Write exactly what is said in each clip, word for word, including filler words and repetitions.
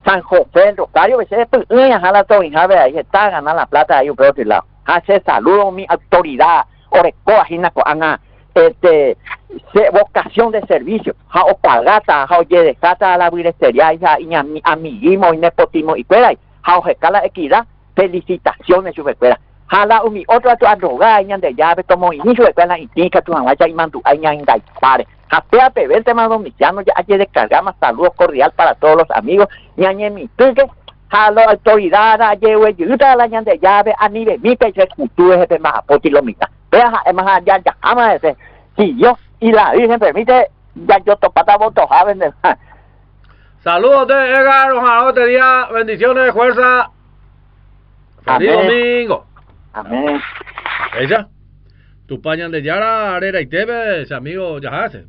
San José, el Rosario, ese es una jala todo y jabe ahí está ganando la plata ahí por otro lado. Hace saludo mi autoridad, orecoa, jinaco, anga, este, se, vocación de servicio, ja o pagata, ja o yedecata a la viretería, ja y amiguismo y nepotismo y fuera, ja o jecala equidad, felicitaciones su fuera. Jala mi otro tu adroga, ñan de llave, tomo inicio de fuera, y tica tu mamá, ya y mandu, ay, ñan da pare. Japea pebente más domiciano, ya hay de cargar más saludos cordial para todos los amigos, ñan mi tuque. Halo autoridad ayewe yuta la ñan de llave a nivel mi peche cultura jefe más apotilomita. Vea, es más allá ya ama ese. Si yo y la Virgen permite, ya yo topata voto javen de. Saludos de Edgar, ojalá te día, bendiciones de fuerza. Feliz domingo. Amén. Ella, tu pañan de Yara, Arera y Tebe, ese amigo ya hace.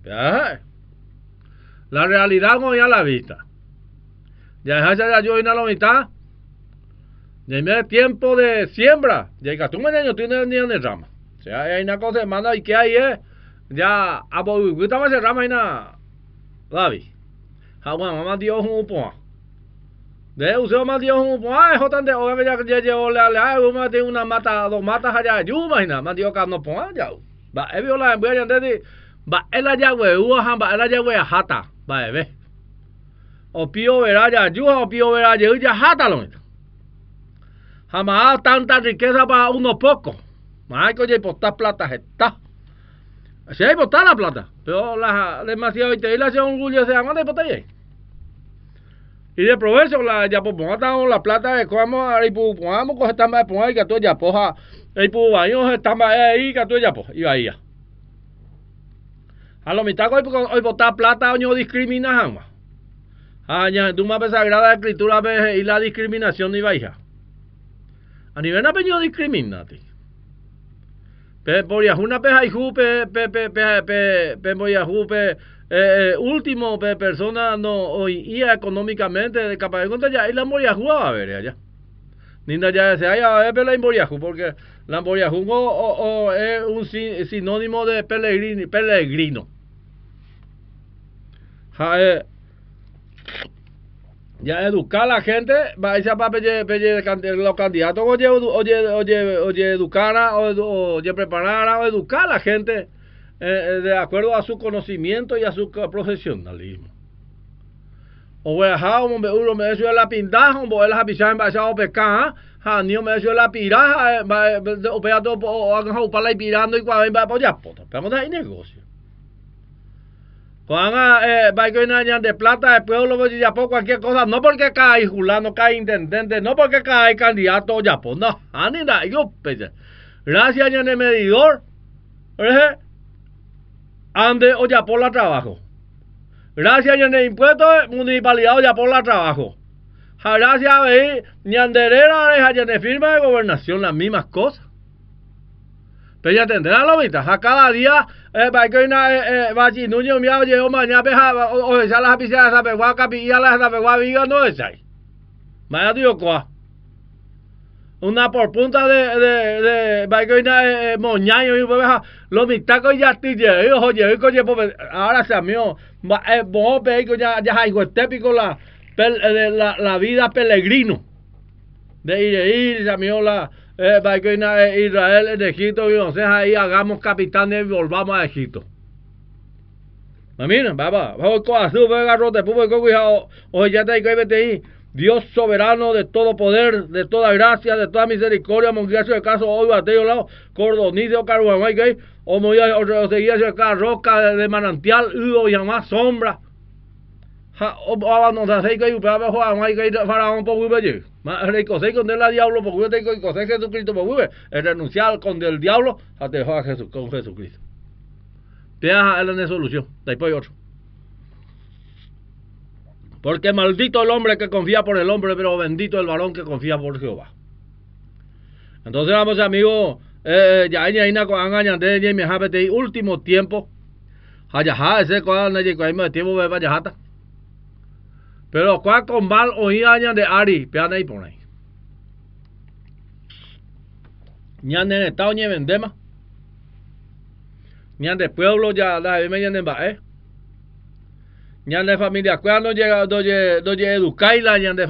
La realidad no ya la vista. Ya ya yo vine a la mitad. Ya me tiempo de siembra. Ya que tú me niño tienes ni en el rama. O sea, hay una cosa manda y que hay es ya a boguita más el rama y na David. Agua mamá Dios un po. De usted más Dios un po. Ah, jotan de o ya ya yo le le una de una mata dos matas allá. Yo imagina, más Dios que no po ya. Va, e viola voy a entender. Va, el allá güey, uha, va el allá güey a jata. Va, ve. O pío verá ya, yo o pío verá ya, ya játalo. Jamás tanta riqueza para unos pocos. Más que oye, postar plata está. Si hay postar la plata, pero la demasiado y te la hace un orgullo se llama de postar ahí. Y de provecho la ya pues pongamos la plata de cómo ahí pues pongamos coger tamba de poner que tú ya poja, ahí pues baño estamba ahí que tú ya pues y ahí ya. A lo mitad hoy hoy postar plata no discrimina jamás. Ah, ya, tú me sagrada la escritura y la discriminación de Ibaija. A nivel de peño discrimina, ti. Pe por ya una peja y jupe, pe pe pe pe pe por ya jupe, eh, último pe persona no hoy y económicamente de capaz de contar ya y la moria jugaba a ver allá. Ninda ya se haya a ver la moriaju porque la moriaju o, o, o es un sinónimo de peregrino, peregrino. Ja, eh, ya educar a la gente, va a esa papel los candidatos, oye, oye, oye, oye, educar, oye, preparar, o educar a la gente eh, de acuerdo a su conocimiento y a su profesionalismo. O voy a dejar, hombre, uno me hizo la pintaja, hombre, las apichas en base a pescar, ha, ni me hizo la piraja, o pega todo, o hagan para la pirando y cuando va a apoyar, pero hay negocio. Cuando eh, va a ir de plata, el pueblo ya por cualquier cosa, no porque cae fulano, cae intendente, no porque cae candidato ya por, no, anida, yo pese. Gracias en el medidor, ¿eh? Ande o ya por la trabajo. Gracias en el impuesto municipalidad o ya por la trabajo. Gracias a ver, ñanderera, en el firma de gobernación, las mismas cosas. Pero ya tendrán la mitad, a cada día, eh, va a ir una, va a ir un niño mío, llegó mañana, o ya las apisadas, a pegar, capilla, las a pegar, viga, no es ahí. Vaya Dios, cuá. Una por punta de, de, de, va a ir una, moñaño, y pues, los mitacos ya te llevé, oye, oye, ahora se amió, eh, vos veis que ya, ya hay típico la, la, la vida peregrino. De ir, de ir, se amió la. Eh, para que Israel de Egipto y entonces ahí hagamos capitanes y volvamos a Egipto. Mira, papá, vamos con azul, venga, rote, público, cuidado, oye, ya te hay que vete ahí. Dios soberano de todo poder, de toda gracia, de toda misericordia, monguiazo de caso, hoy bateo lado, cordonicio, carguamay, que o moía, o seguía acá, roca de, de manantial, hugo y jamás sombra. O abandonar seis que para abajo, hay que ir para un poco y reconocer con el diablo, porque yo tengo que reconocer Jesucristo, porque es renunciar con el diablo a te a Jesús con Jesucristo. Pea la solución, después otro. Porque maldito el hombre que confía por el hombre, pero bendito el varón que confía por Jehová. Entonces vamos amigos, eh, ya hay una cosa de mi habete último tiempo, allá ese cuando llegó ahí me tiempo de vayajata. Pero cuál con mal oí añan de Ari, peana y por ahí. Ñan en estado ni vendema. Ñan de pueblo ya la me ñan de bae. Ñan de familia cuando llega doye doye educaila ñan de